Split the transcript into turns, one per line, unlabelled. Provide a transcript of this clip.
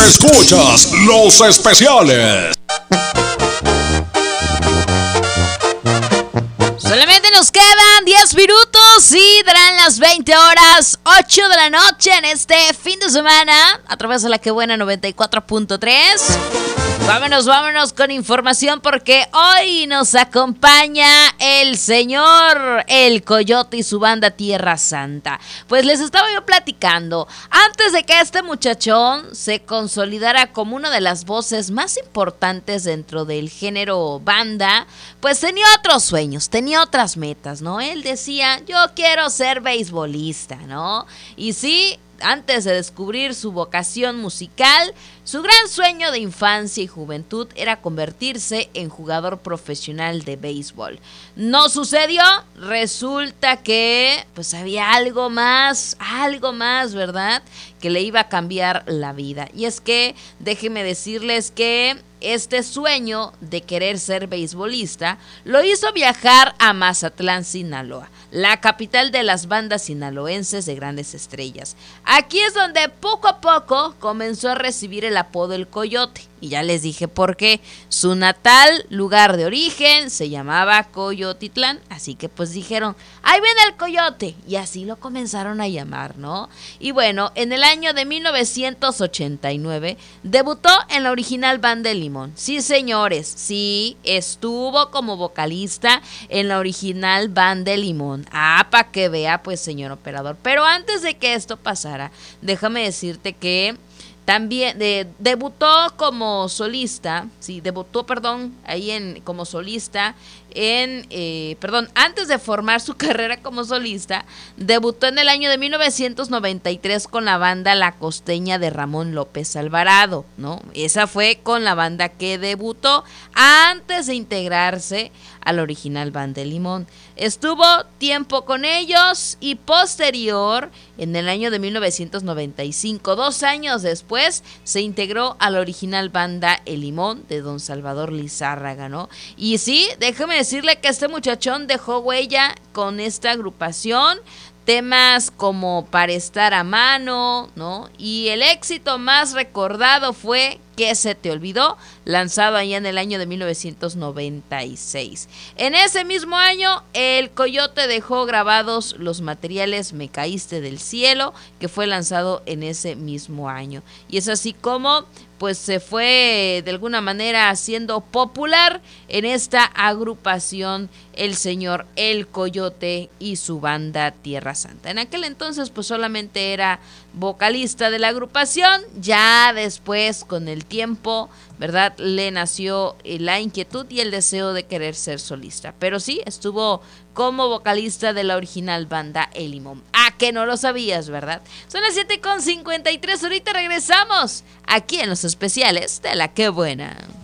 Escuchas los especiales.
Solamente nos quedan 10 minutos y darán las 20 horas, 8 de la noche en este fin de semana a través de la que buena 94.3. Vámonos con información porque hoy nos acompaña el señor El Coyote y su banda Tierra Santa. Pues les estaba yo platicando, antes de que este muchachón se consolidara como una de las voces más importantes dentro del género banda, pues tenía otros sueños, tenía otras metas, ¿no? Él decía, yo quiero ser beisbolista, ¿no? Y sí, antes de descubrir su vocación musical, su gran sueño de infancia y juventud era convertirse en jugador profesional de béisbol. No sucedió, resulta que pues había algo más, ¿verdad? Que le iba a cambiar la vida. Y es que déjenme decirles que este sueño de querer ser beisbolista lo hizo viajar a Mazatlán, Sinaloa, la capital de las bandas sinaloenses de grandes estrellas. Aquí es donde poco a poco comenzó a recibir el apodo El Coyote. Y ya les dije por qué. Su natal lugar de origen se llamaba Coyotitlán. Así que pues dijeron, ahí viene el Coyote. Y así lo comenzaron a llamar, ¿no? Y bueno, en el año de 1989 debutó en la original Banda El Limón. Sí, señores, sí, estuvo como vocalista en la original Banda El Limón. Para que vea, pues, señor operador. Pero antes de que esto pasara, déjame decirte que también debutó como solista, como solista antes de formar su carrera como solista, debutó en el año de 1993 con la banda La Costeña de Ramón López Alvarado, ¿no? Esa fue con la banda que debutó antes de integrarse al original Banda El Limón. Estuvo tiempo con ellos y posterior, en el año de 1995, 2 años después, se integró a la original Banda El Limón de don Salvador Lizárraga, ¿no? Y sí, déjeme decirle que este muchachón dejó huella con esta agrupación. Temas como Para Estar a Mano, ¿no? Y el éxito más recordado fue ¿Qué se te olvidó?, lanzado allá en el año de 1996. En ese mismo año, El Coyote dejó grabados los materiales Me Caíste del Cielo, que fue lanzado en ese mismo año. Y es así como pues se fue de alguna manera haciendo popular en esta agrupación el señor El Coyote y su banda Tierra Santa. En aquel entonces pues solamente era vocalista de la agrupación, ya después con el tiempo, ¿verdad?, le nació la inquietud y el deseo de querer ser solista, pero sí estuvo como vocalista de la original Banda El Limón. Que no lo sabías, ¿verdad? Son las 7:53, ahorita regresamos aquí en los especiales de La Que Buena.